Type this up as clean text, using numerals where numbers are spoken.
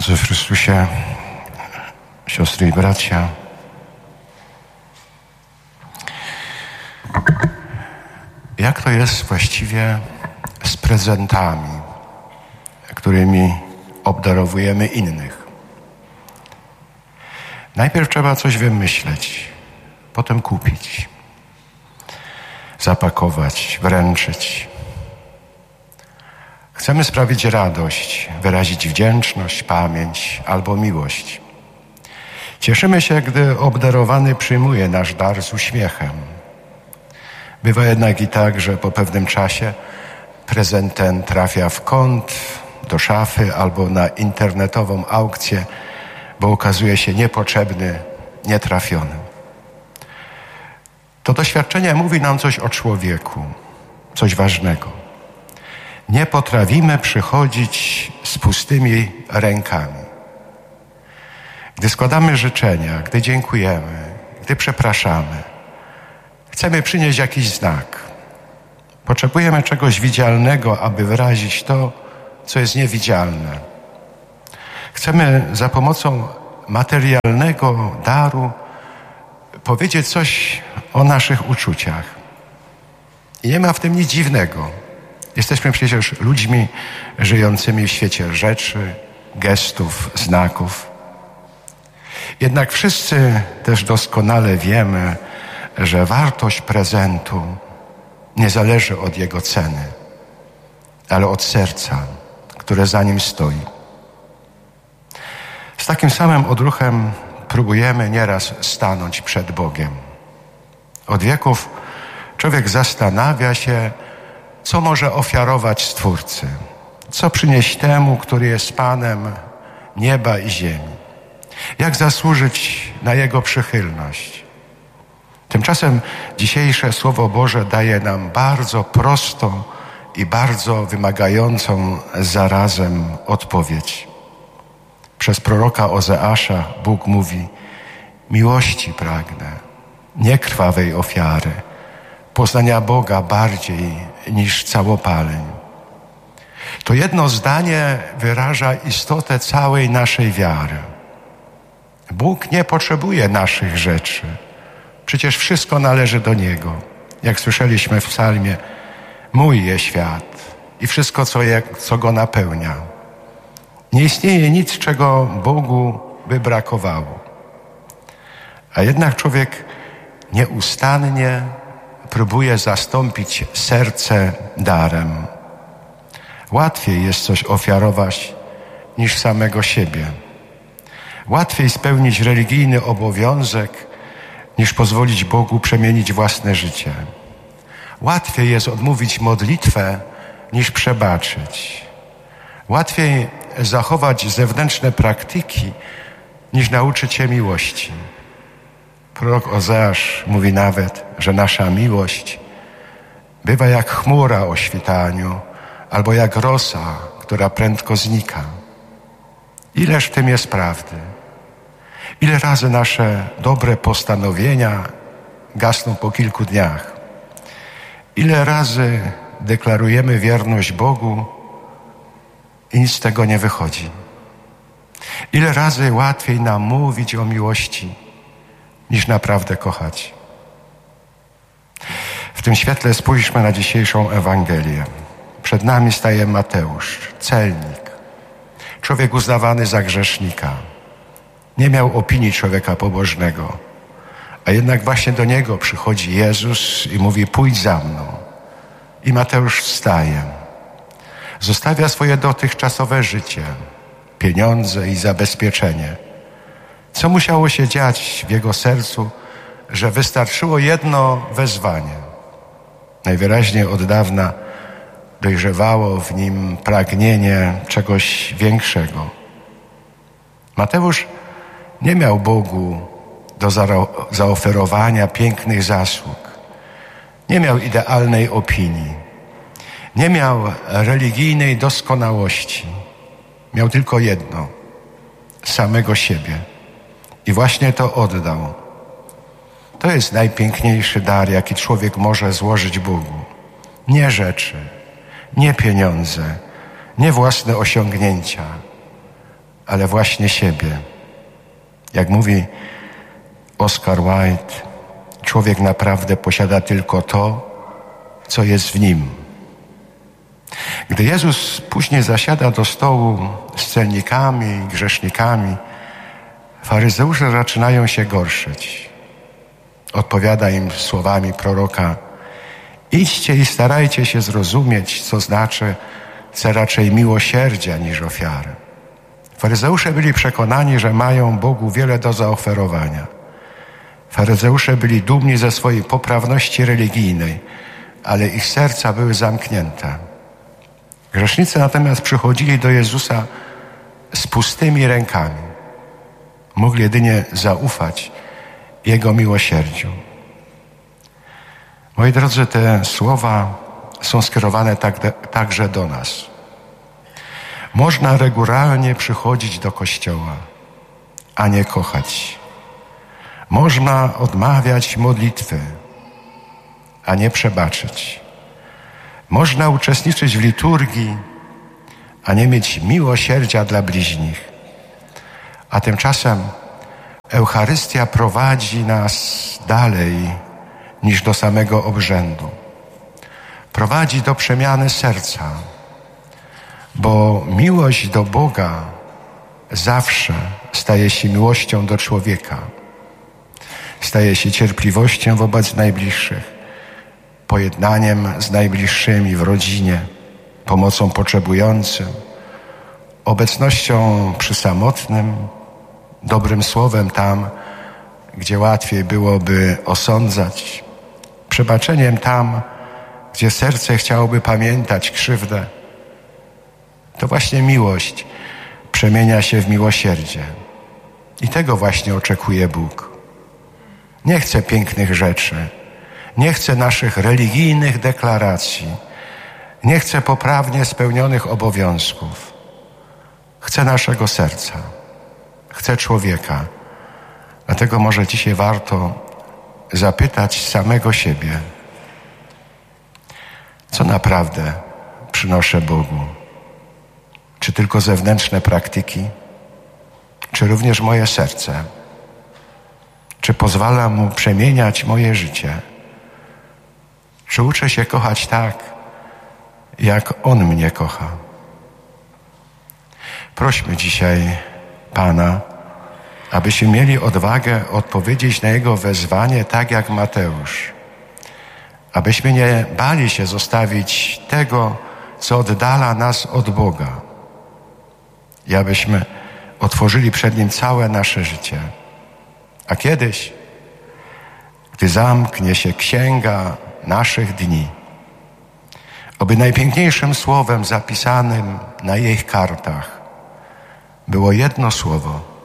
Drodzy w Chrystusie, siostry i bracia, jak to jest właściwie z prezentami, którymi obdarowujemy innych? Najpierw trzeba coś wymyśleć, potem kupić, zapakować, wręczyć. Chcemy sprawić radość, wyrazić wdzięczność, pamięć albo miłość. Cieszymy się, gdy obdarowany przyjmuje nasz dar z uśmiechem. Bywa jednak i tak, że po pewnym czasie prezent ten trafia w kąt, do szafy albo na internetową aukcję, bo okazuje się niepotrzebny, nietrafiony. To doświadczenie mówi nam coś o człowieku, coś ważnego. Nie potrafimy przychodzić z pustymi rękami. Gdy składamy życzenia, gdy dziękujemy, gdy przepraszamy, chcemy przynieść jakiś znak. Potrzebujemy czegoś widzialnego, aby wyrazić to, co jest niewidzialne. Chcemy za pomocą materialnego daru powiedzieć coś o naszych uczuciach. I nie ma w tym nic dziwnego. Jesteśmy przecież ludźmi żyjącymi w świecie rzeczy, gestów, znaków. Jednak wszyscy też doskonale wiemy, że wartość prezentu nie zależy od jego ceny, ale od serca, które za nim stoi. Z takim samym odruchem próbujemy nieraz stanąć przed Bogiem. Od wieków człowiek zastanawia się, co może ofiarować Stwórcy, co przynieść temu, który jest Panem nieba i ziemi. Jak zasłużyć na Jego przychylność. Tymczasem dzisiejsze Słowo Boże daje nam bardzo prostą i bardzo wymagającą zarazem odpowiedź. Przez proroka Ozeasza Bóg mówi: miłości pragnę, nie krwawej ofiary, poznania Boga bardziej niż całopaleń. To jedno zdanie wyraża istotę całej naszej wiary. Bóg nie potrzebuje naszych rzeczy. Przecież wszystko należy do Niego. Jak słyszeliśmy w psalmie, mój jest świat i wszystko, co go napełnia. Nie istnieje nic, czego Bogu by brakowało. A jednak człowiek nieustannie próbuje zastąpić serce darem. Łatwiej jest coś ofiarować niż samego siebie. Łatwiej spełnić religijny obowiązek niż pozwolić Bogu przemienić własne życie. Łatwiej jest odmówić modlitwę niż przebaczyć. Łatwiej zachować zewnętrzne praktyki niż nauczyć się miłości. Prorok Ozeasz mówi nawet, że nasza miłość bywa jak chmura o świtaniu albo jak rosa, która prędko znika. Ileż w tym jest prawdy? Ile razy nasze dobre postanowienia gasną po kilku dniach? Ile razy deklarujemy wierność Bogu i nic z tego nie wychodzi? Ile razy łatwiej nam mówić o miłości niż naprawdę kochać? W tym świetle spójrzmy na dzisiejszą Ewangelię. Przed nami staje Mateusz, celnik, człowiek uznawany za grzesznika. Nie miał opinii człowieka pobożnego, a jednak właśnie do niego przychodzi Jezus i mówi: pójdź za mną. I Mateusz wstaje. Zostawia swoje dotychczasowe życie, pieniądze i zabezpieczenie. Co musiało się dziać w jego sercu, że wystarczyło jedno wezwanie? Najwyraźniej od dawna dojrzewało w nim pragnienie czegoś większego. Mateusz nie miał Bogu do zaoferowania pięknych zasług. Nie miał idealnej opinii. Nie miał religijnej doskonałości. Miał tylko jedno: samego siebie. I właśnie to oddał. To jest najpiękniejszy dar, jaki człowiek może złożyć Bogu. Nie rzeczy, nie pieniądze, nie własne osiągnięcia, ale właśnie siebie. Jak mówi Oscar Wilde, człowiek naprawdę posiada tylko to, co jest w nim. Gdy Jezus później zasiada do stołu z celnikami i grzesznikami, faryzeusze zaczynają się gorszyć. Odpowiada im słowami proroka: idźcie i starajcie się zrozumieć, co znaczy chce raczej miłosierdzia niż ofiary. Faryzeusze byli przekonani, że mają Bogu wiele do zaoferowania. Faryzeusze byli dumni ze swojej poprawności religijnej, ale ich serca były zamknięte. Grzesznicy natomiast przychodzili do Jezusa z pustymi rękami. Mogli jedynie zaufać Jego miłosierdziu. Moi drodzy, te słowa są skierowane także do nas. Można regularnie przychodzić do kościoła, a nie kochać. Można odmawiać modlitwy, a nie przebaczyć. Można uczestniczyć w liturgii, a nie mieć miłosierdzia dla bliźnich. A tymczasem Eucharystia prowadzi nas dalej niż do samego obrzędu. Prowadzi do przemiany serca, bo miłość do Boga zawsze staje się miłością do człowieka. Staje się cierpliwością wobec najbliższych, pojednaniem z najbliższymi w rodzinie, pomocą potrzebującym, obecnością przy samotnym, dobrym słowem tam, gdzie łatwiej byłoby osądzać, przebaczeniem tam, gdzie serce chciałoby pamiętać krzywdę. To właśnie miłość przemienia się w miłosierdzie. I tego właśnie oczekuje Bóg. Nie chce pięknych rzeczy, nie chce naszych religijnych deklaracji, nie chce poprawnie spełnionych obowiązków. Chce naszego serca, chce człowieka. Dlatego może dzisiaj warto zapytać samego siebie, co naprawdę przynoszę Bogu? Czy tylko zewnętrzne praktyki? Czy również moje serce? Czy pozwalam Mu przemieniać moje życie? Czy uczę się kochać tak, jak On mnie kocha? Prośmy dzisiaj Pana, abyśmy mieli odwagę odpowiedzieć na Jego wezwanie tak jak Mateusz. Abyśmy nie bali się zostawić tego, co oddala nas od Boga. I abyśmy otworzyli przed Nim całe nasze życie. A kiedyś, gdy zamknie się księga naszych dni, oby najpiękniejszym słowem zapisanym na jej kartach było jedno słowo: